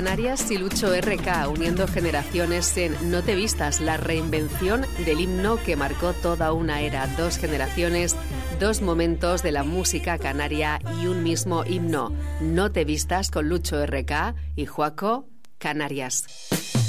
Canarias y Lucho RK uniendo generaciones en No te vistas, la reinvención del himno que marcó toda una era, 2 generaciones, 2 momentos de la música canaria y un mismo himno. No te vistas con Lucho RK y Juaco, Canarias.